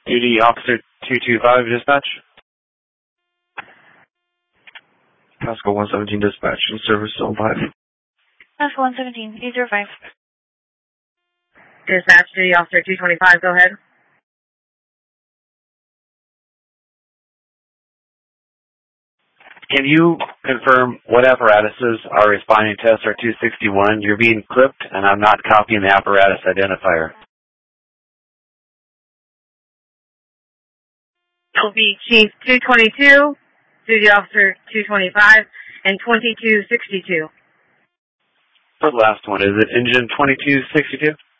Duty Officer 225 dispatch. Pascal 117 dispatch and service zone 5. Pascal 117, 805. Dispatch, Duty Officer 225, go ahead. Can you confirm what apparatuses are responding to SR 261? You're being clipped, and I'm not copying the apparatus identifier. It'll be Chief 222, Duty Officer 225, and 2262. For the last one, is it engine 2262?